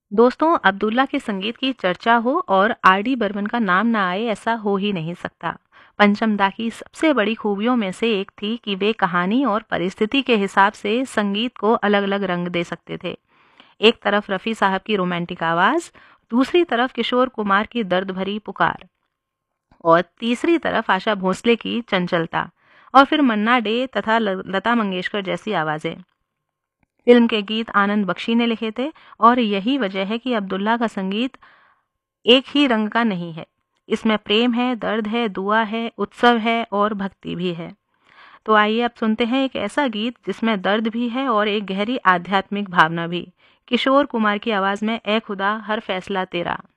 दोस्तों, अब्दुल्ला के संगीत की चर्चा हो और आर डी बर्मन का नाम ना आए, ऐसा हो ही नहीं सकता। पंचम दा की सबसे बड़ी खूबियों में से एक थी कि वे कहानी और परिस्थिति के हिसाब से संगीत को अलग अलग रंग दे सकते थे। एक तरफ रफ़ी साहब की रोमांटिक आवाज़, दूसरी तरफ किशोर कुमार की दर्द भरी पुकार और तीसरी तरफ आशा भोसले की चंचलता, और फिर मन्ना डे तथा लता मंगेशकर जैसी आवाज़ें। फिल्म के गीत आनंद बख्शी ने लिखे थे, और यही वजह है कि अब्दुल्ला का संगीत एक ही रंग का नहीं है। इसमें प्रेम है, दर्द है, दुआ है, उत्सव है और भक्ति भी है। तो आइए अब सुनते हैं एक ऐसा गीत जिसमें दर्द भी है और एक गहरी आध्यात्मिक भावना भी। किशोर कुमार की आवाज में ए खुदा हर फैसला तेरा।